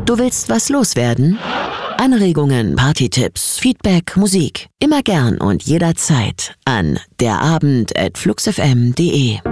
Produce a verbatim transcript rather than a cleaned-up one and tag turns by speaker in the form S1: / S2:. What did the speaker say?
S1: Du willst was loswerden? Anregungen, Partytipps, Feedback, Musik. Immer gern und jederzeit an derabend at fluxfm punkt de.